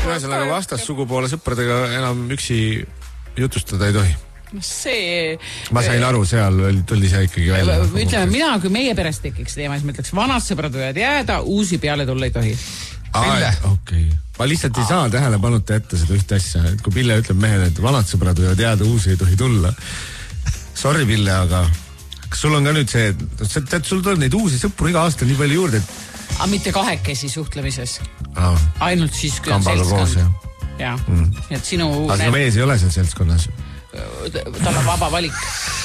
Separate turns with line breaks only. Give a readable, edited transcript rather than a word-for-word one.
ühesõnaga vastassugupoole sõpradega enam üksi jutustada ei tohi.
See...
Ma sain aru, seal tuli see ikkagi välja.
Ütleme, mina, kui meie perest tekiks teema, siis ma ütleks, vanad sõbrad võivad jääda, uusi peale tulla ei tohi.
Okei. Ma lihtsalt ei saa tähele panuta ette seda ühte asja, et kui Pille ütleb mehele, et vanad sõbrad võivad jääda, uusi ei tohi tulla. Sorry, Pille, aga kas sul on ka nüüd see, et sul tuleb neid uusi sõpru iga aasta nii palju juurde, et...
Aga mitte kahekesi suhtlemises. Ainult siis, kui on seltskond. Ja. Et sinu...
Aga mees ei ole seal seltskonnas.
Tal on vaba valik.